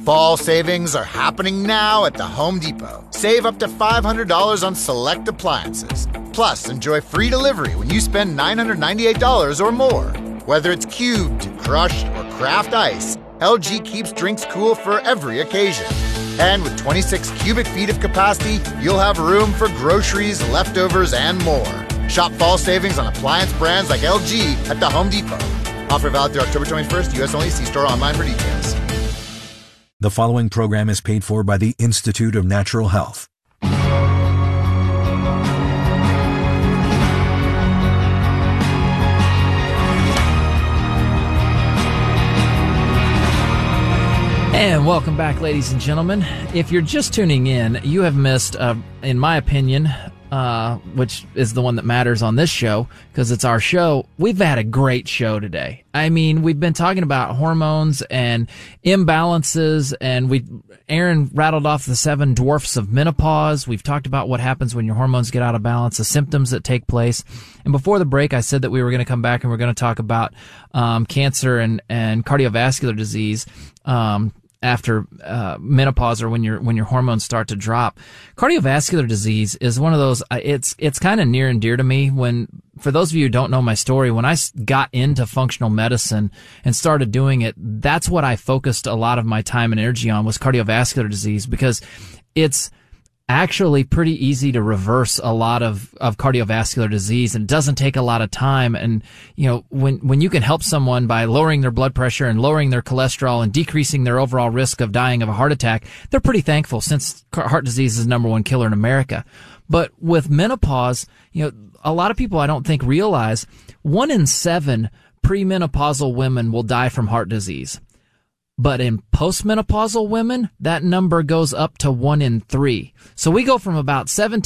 Fall savings are happening now at the Home Depot. Save up to $500 on select appliances. Plus, enjoy free delivery when you spend $998 or more. Whether it's cubed, crushed, or craft ice, LG keeps drinks cool for every occasion. And with 26 cubic feet of capacity, you'll have room for groceries, leftovers, and more. Shop fall savings on appliance brands like LG at the Home Depot. Offer valid through October 21st, U.S. only. See store online for details. The following program is paid for by the Institute of Natural Health. And welcome back, ladies and gentlemen. If you're just tuning in, you have missed, in my opinion, which is the one that matters on this show, because it's our show. We've had a great show today. I mean, we've been talking about hormones and imbalances, and Aaron rattled off the 7 dwarfs of menopause. We've talked about what happens when your hormones get out of balance, the symptoms that take place. And before the break, I said that we were going to come back and we're going to talk about cancer and cardiovascular disease after menopause, or when your hormones start to drop. Cardiovascular disease is one of those, it's kind of near and dear to me. For those of you who don't know my story, when I got into functional medicine and started doing it, that's what I focused a lot of my time and energy on, was cardiovascular disease, because it's actually pretty easy to reverse a lot of cardiovascular disease, and it doesn't take a lot of time. And, you know, when you can help someone by lowering their blood pressure and lowering their cholesterol and decreasing their overall risk of dying of a heart attack, they're pretty thankful, since heart disease is the #1 killer in America. But with menopause, you know, a lot of people, I don't think, realize 1 in 7 premenopausal women will die from heart disease. But in postmenopausal women, that number goes up to 1 in 3. So we go from about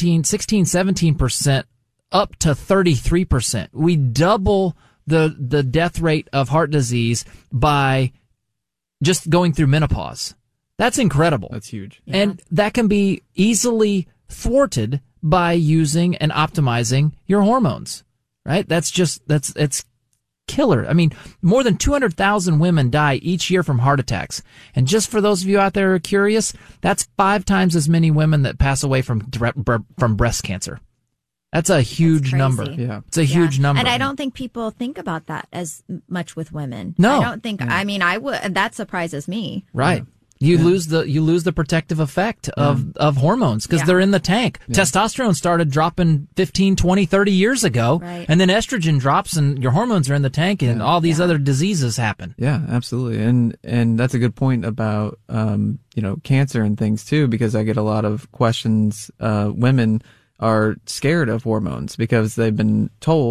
17% up to 33%. We double the death rate of heart disease by just going through menopause. That's incredible. That's huge. Yeah. And that can be easily thwarted by using and optimizing your hormones, right? It's killer. I mean, more than 200,000 women die each year from heart attacks. And just for those of you out there who are curious, that's 5 times as many women that pass away from breast cancer. That's a huge number. Yeah. It's a huge number. And I don't think people think about that as much with women. No. I don't think, I mean, I would, that surprises me. Right. Yeah. You lose the protective effect of hormones, because they're in the tank. Yeah. Testosterone started dropping 15, 20, 30 years ago. Right. And then estrogen drops and your hormones are in the tank, and all these other diseases happen. Yeah, absolutely. And that's a good point about, cancer and things too, because I get a lot of questions. Women are scared of hormones because they've been,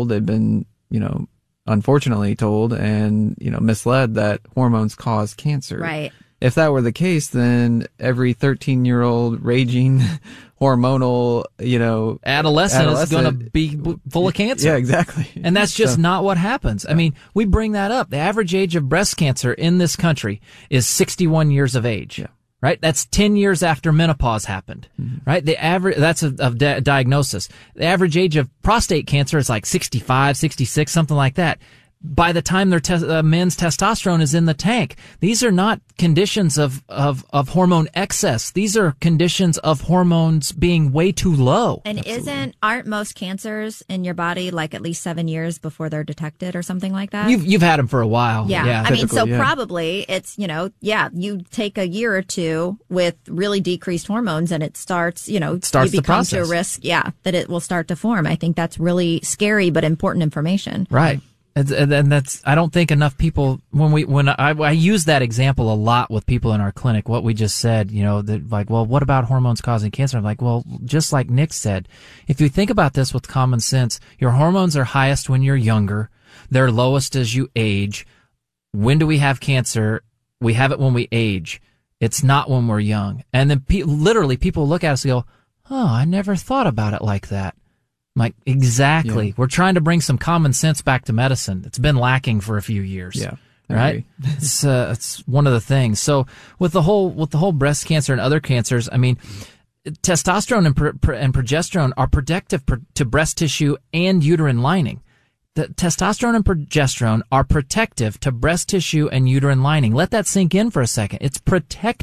unfortunately told and, misled that hormones cause cancer. Right. If that were the case, then every 13-year-old raging hormonal, adolescent is going to be full of cancer. Yeah, exactly. And that's just not what happens. I mean, we bring that up. The average age of breast cancer in this country is 61 years of age. Yeah. Right? That's 10 years after menopause happened. Mm-hmm. Right? The average, that's of diagnosis. The average age of prostate cancer is like 65, 66, something like that. By the time their men's testosterone is in the tank. These are not conditions of hormone excess. These are conditions of hormones being way too low. And aren't most cancers in your body like at least 7 years before they're detected or something like that? You've had them for a while. Yeah. I mean, so probably it's, you take a year or two with really decreased hormones and it starts, you become to a risk, that it will start to form. I think that's really scary but important information. Right. And that's, I don't think enough people, when I use that example a lot with people in our clinic, what we just said, well, what about hormones causing cancer? I'm like, well, just like Nick said, if you think about this with common sense, your hormones are highest when you're younger. They're lowest as you age. When do we have cancer? We have it when we age. It's not when we're young. And then literally people look at us and go, oh, I never thought about it like that. I'm like, exactly. Yeah. We're trying to bring some common sense back to medicine. It's been lacking for a few years. Yeah. Right? It's one of the things. So with the whole breast cancer and other cancers, I mean, testosterone and progesterone are protective to breast tissue and uterine lining. The testosterone and progesterone are protective to breast tissue and uterine lining. Let that sink in for a second. It's protective